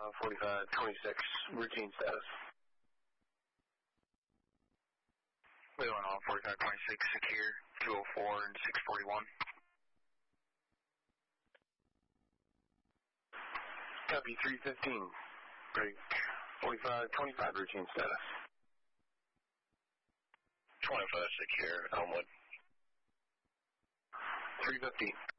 4526, routine status. We went on 4526, secure, 204 and 641. Copy 315, break 4525, routine status. 25 secure, Elmwood. 350.